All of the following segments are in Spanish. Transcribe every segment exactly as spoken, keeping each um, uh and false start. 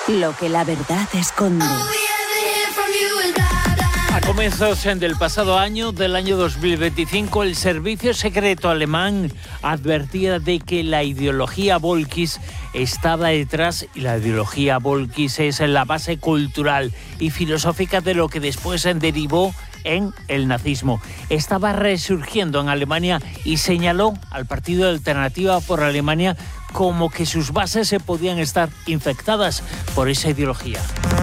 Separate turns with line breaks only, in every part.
Lo que la verdad esconde.
A comienzos del pasado año, del año dos mil veinticinco, el servicio secreto alemán advertía de que la ideología Volkis estaba detrás, y la ideología Volkis es la base cultural y filosófica de lo que después derivó en el nazismo. Estaba resurgiendo en Alemania y señaló al Partido de Alternativa por Alemania como que sus bases se podían estar infectadas por esa ideología.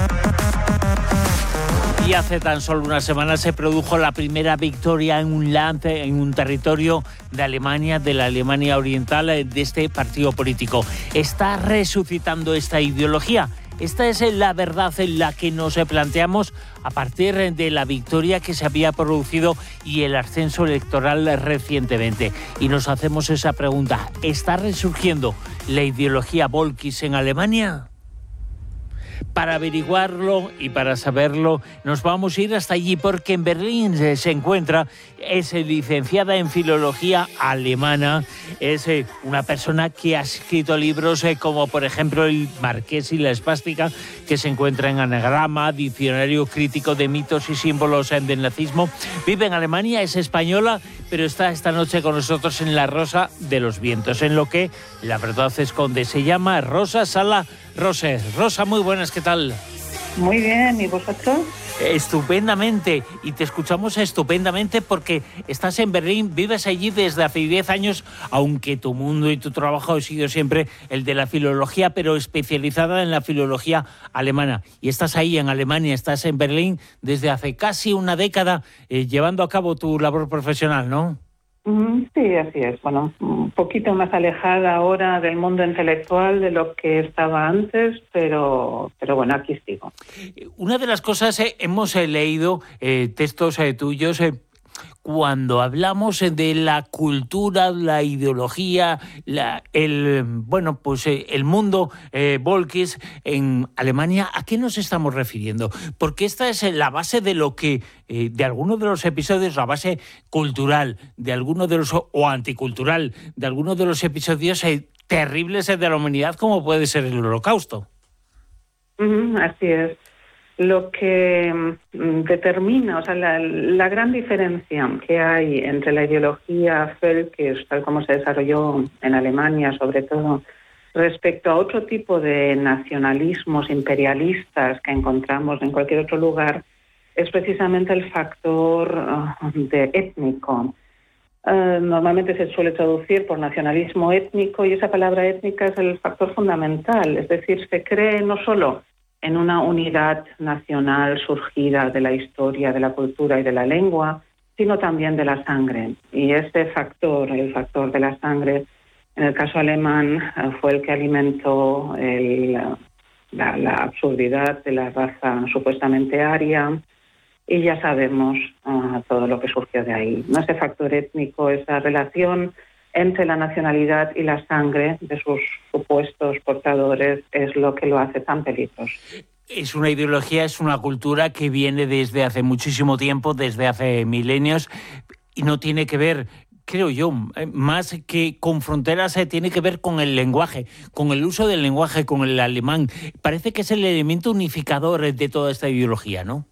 Y hace tan solo una semana se produjo la primera victoria en un land, en un territorio de Alemania, de la Alemania Oriental, de este partido político. Está resucitando esta ideología. Esta es la verdad en la que nos planteamos a partir de la victoria que se había producido y el ascenso electoral recientemente. Y nos hacemos esa pregunta: ¿está resurgiendo la ideología Volkis en Alemania? Para averiguarlo y para saberlo, nos vamos a ir hasta allí, porque en Berlín se encuentra, es licenciada en filología alemana, es una persona que ha escrito libros como, por ejemplo, El Marqués y la Espástica, que se encuentra en Anagrama, Diccionario Crítico de Mitos y Símbolos del Nazismo. Vive en Alemania, es española, pero está esta noche con nosotros en La Rosa de los Vientos, en lo que la verdad esconde. Se llama Rosa Sala Roses. Rosa, muy buenas, ¿qué tal?
Muy bien, ¿y vosotros?
Estupendamente, y te escuchamos estupendamente porque estás en Berlín, vives allí desde hace diez años, aunque tu mundo y tu trabajo ha sido siempre el de la filología, pero especializada en la filología alemana. Y estás ahí en Alemania, estás en Berlín desde hace casi una década eh, llevando a cabo tu labor profesional, ¿no?
Sí, así es. Bueno, un poquito más alejada ahora del mundo intelectual de lo que estaba antes, pero, pero bueno, aquí sigo.
Una de las cosas, eh, hemos eh, leído eh, textos eh, tuyos, eh, cuando hablamos de la cultura, la ideología, la, el bueno, pues eh, el mundo eh, Volkis en Alemania, ¿a qué nos estamos refiriendo? Porque esta es la base de lo que, eh, de algunos de los episodios, la base cultural, de algunos de los, o anticultural, de algunos de los episodios eh, terribles de la humanidad, como puede ser el Holocausto.
Uh-huh, así es. Lo que mm, determina, o sea, la, la gran diferencia que hay entre la ideología Völkisch, tal como se desarrolló en Alemania, sobre todo, respecto a otro tipo de nacionalismos imperialistas que encontramos en cualquier otro lugar, es precisamente el factor uh, de étnico. Uh, normalmente se suele traducir por nacionalismo étnico, y esa palabra étnica es el factor fundamental, es decir, se cree no solo en una unidad nacional surgida de la historia, de la cultura y de la lengua, sino también de la sangre. Y ese factor, el factor de la sangre, en el caso alemán, fue el que alimentó el, la, la absurdidad de la raza supuestamente aria, y ya sabemos uh, todo lo que surgió de ahí. ¿No? Ese factor étnico, esa relación entre la nacionalidad y la sangre de sus supuestos portadores, es lo que lo hace tan peligroso.
Es una ideología, es una cultura que viene desde hace muchísimo tiempo, desde hace milenios, y no tiene que ver, creo yo, más que con fronteras, tiene que ver con el lenguaje, con el uso del lenguaje, con el alemán. Parece que es el elemento unificador de toda esta ideología, ¿no?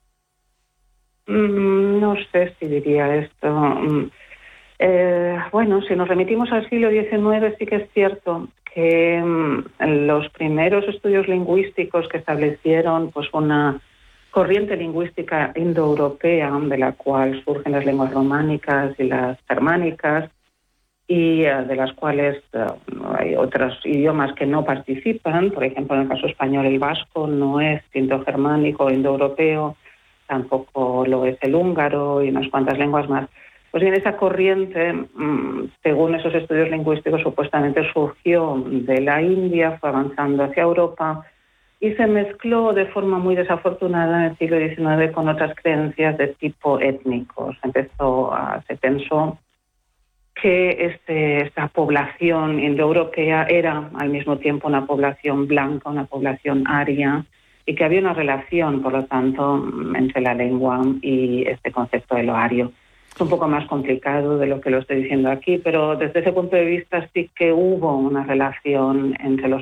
Mm, no sé si diría esto. Mm. Eh, bueno, si nos remitimos al siglo diecinueve, sí que es cierto que mmm, los primeros estudios lingüísticos que establecieron pues una corriente lingüística indoeuropea, de la cual surgen las lenguas románicas y las germánicas, y uh, de las cuales uh, hay otros idiomas que no participan. Por ejemplo, en el caso español, el vasco no es indogermánico o indoeuropeo, tampoco lo es el húngaro y unas cuantas lenguas más. Pues bien, esa corriente, según esos estudios lingüísticos, supuestamente surgió de la India, fue avanzando hacia Europa y se mezcló de forma muy desafortunada en el siglo diecinueve con otras creencias de tipo étnico. Se empezó a, se pensó que este, esta población indoeuropea era al mismo tiempo una población blanca, una población aria, y que había una relación, por lo tanto, entre la lengua y este concepto de lo ario. Es un poco más complicado de lo que lo estoy diciendo aquí, pero desde ese punto de vista sí que hubo una relación entre los